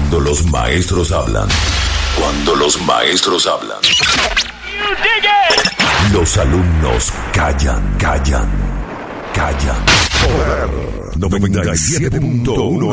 Cuando los maestros hablan. Cuando los maestros hablan. Los alumnos callan. Callan. Poder 97.1